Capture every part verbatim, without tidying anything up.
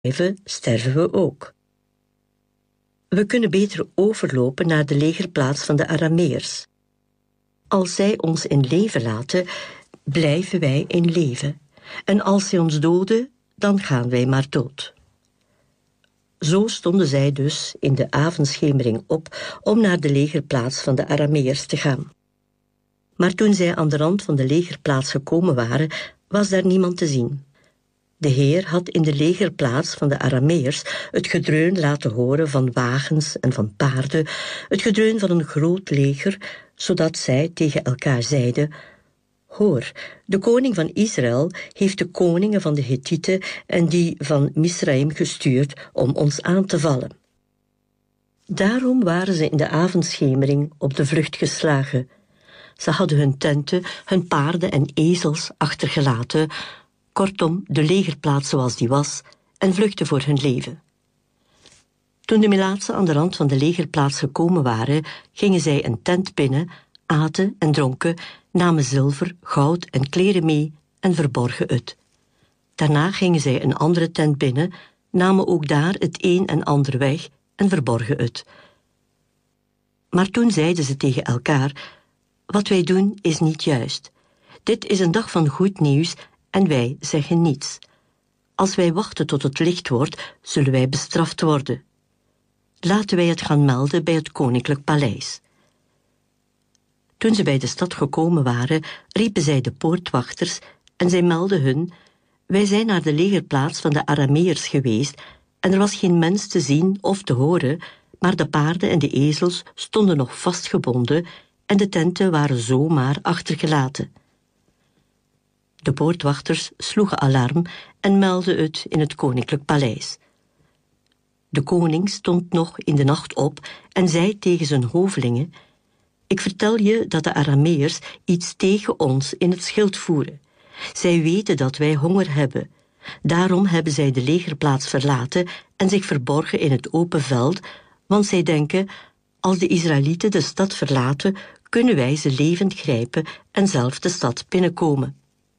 blijven, sterven we ook. We kunnen beter overlopen naar de legerplaats van de Arameërs. Als zij ons in leven laten, blijven wij in leven. En als zij ons doden, dan gaan wij maar dood. Zo stonden zij dus in de avondschemering op om naar de legerplaats van de Arameërs te gaan. Maar toen zij aan de rand van de legerplaats gekomen waren, was daar niemand te zien. De Heer had in de legerplaats van de Arameërs het gedreun laten horen van wagens en van paarden, het gedreun van een groot leger, zodat zij tegen elkaar zeiden: Hoor, de koning van Israël heeft de koningen van de Hethieten en die van Misraim gestuurd om ons aan te vallen. Daarom waren ze in de avondschemering op de vlucht geslagen. Ze hadden hun tenten, hun paarden en ezels achtergelaten, kortom de legerplaats zoals die was, en vluchtten voor hun leven. Toen de melaatsen aan de rand van de legerplaats gekomen waren, gingen zij een tent binnen, aten en dronken, namen zilver, goud en kleren mee en verborgen het. Daarna gingen zij een andere tent binnen, namen ook daar het een en ander weg en verborgen het. Maar toen zeiden ze tegen elkaar: Wat wij doen is niet juist. Dit is een dag van goed nieuws en wij zeggen niets. Als wij wachten tot het licht wordt, zullen wij bestraft worden. Laten wij het gaan melden bij het koninklijk paleis. Toen ze bij de stad gekomen waren, riepen zij de poortwachters en zij meldden hun: Wij zijn naar de legerplaats van de Arameërs geweest en er was geen mens te zien of te horen, maar de paarden en de ezels stonden nog vastgebonden en de tenten waren zomaar achtergelaten. De poortwachters sloegen alarm en meldden het in het koninklijk paleis. De koning stond nog in de nacht op en zei tegen zijn hovelingen: Ik vertel je dat de Arameërs iets tegen ons in het schild voeren. Zij weten dat wij honger hebben. Daarom hebben zij de legerplaats verlaten en zich verborgen in het open veld, want zij denken: als de Israëlieten de stad verlaten, kunnen wij ze levend grijpen en zelf de stad binnenkomen.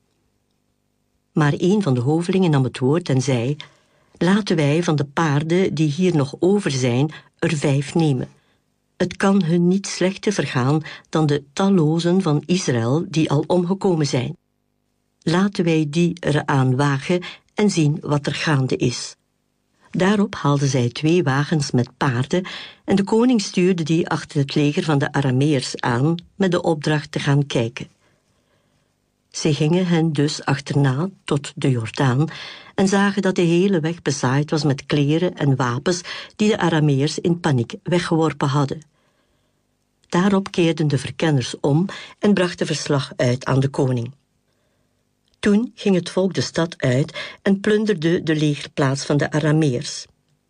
Maar een van de hovelingen nam het woord en zei: Laten wij van de paarden die hier nog over zijn, er vijf nemen. Het kan hun niet slechter vergaan dan de tallozen van Israël die al omgekomen zijn. Laten wij die eraan wagen en zien wat er gaande is. Daarop haalden zij twee wagens met paarden en de koning stuurde die achter het leger van de Arameërs aan met de opdracht te gaan kijken. Zij gingen hen dus achterna tot de Jordaan en zagen dat de hele weg bezaaid was met kleren en wapens die de Arameërs in paniek weggeworpen hadden. Daarop keerden de verkenners om en brachten verslag uit aan de koning. Toen ging het volk de stad uit en plunderde de legerplaats van de Arameërs.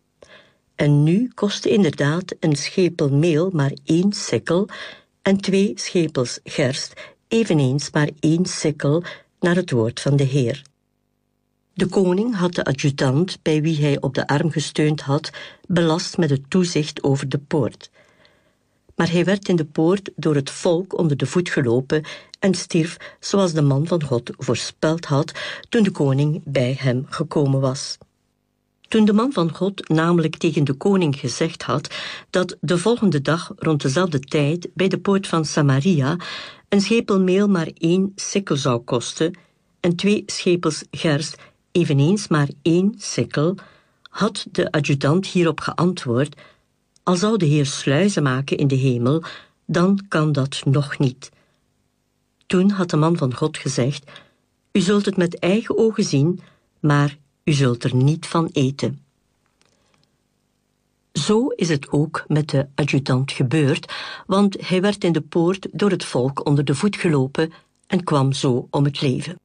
En nu kostte inderdaad een schepel meel maar één sikkel en twee schepels gerst eveneens maar één sikkel naar het woord van de Heer. De koning had de adjudant, bij wie hij op de arm gesteund had, belast met het toezicht over de poort. Maar hij werd in de poort door het volk onder de voet gelopen en stierf zoals de man van God voorspeld had toen de koning bij hem gekomen was. Toen de man van God namelijk tegen de koning gezegd had dat de volgende dag rond dezelfde tijd bij de poort van Samaria een schepel meel maar één sikkel zou kosten en twee schepels gerst eveneens maar één sikkel, had de adjudant hierop geantwoord: Al zou de Heer sluizen maken in de hemel, dan kan dat nog niet. Toen had de man van God gezegd: U zult het met eigen ogen zien, maar u zult er niet van eten. Zo is het ook met de adjudant gebeurd, want hij werd in de poort door het volk onder de voet gelopen en kwam zo om het leven.